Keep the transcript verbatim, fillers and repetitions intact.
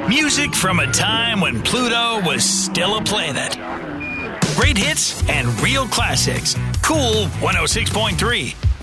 Music from a time when Pluto was still a planet. Great hits and real classics. Cool one oh six point three.